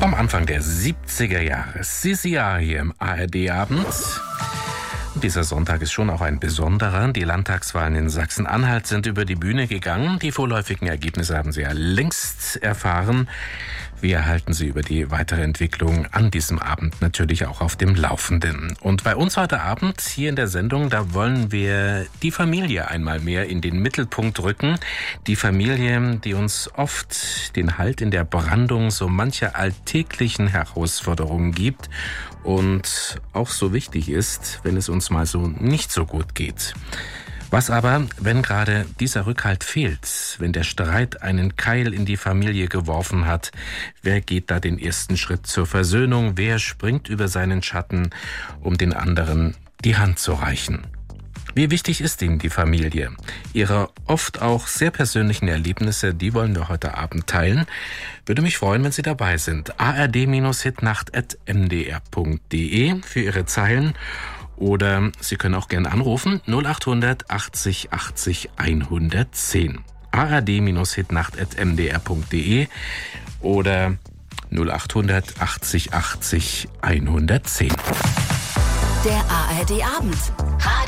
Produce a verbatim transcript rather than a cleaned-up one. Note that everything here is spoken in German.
Vom Anfang der siebziger Jahre. C C R hier im A R D-Abend. Dieser Sonntag ist schon auch ein besonderer. Die Landtagswahlen in Sachsen-Anhalt sind über die Bühne gegangen. Die vorläufigen Ergebnisse haben Sie ja längst erfahren. Wir halten Sie über die weitere Entwicklung an diesem Abend natürlich auch auf dem Laufenden. Und bei uns heute Abend hier in der Sendung, da wollen wir die Familie einmal mehr in den Mittelpunkt rücken. Die Familie, die uns oft den Halt in der Brandung so mancher alltäglichen Herausforderungen gibt und auch so wichtig ist, wenn es uns mal so nicht so gut geht. Was aber, wenn gerade dieser Rückhalt fehlt, wenn der Streit einen Keil in die Familie geworfen hat, wer geht da den ersten Schritt zur Versöhnung, wer springt über seinen Schatten, um den anderen die Hand zu reichen? Wie wichtig ist Ihnen die Familie? Ihre oft auch sehr persönlichen Erlebnisse, die wollen wir heute Abend teilen. Würde mich freuen, wenn Sie dabei sind. a r d hitnacht at m d r punkt d e für Ihre Zeilen. Oder Sie können auch gerne anrufen, null acht hundert achtzig achtzig hundertzehn. a r d hitnacht at m d r punkt d e oder null acht hundert achtzig achtzig hundertzehn. Der A R D-Abend.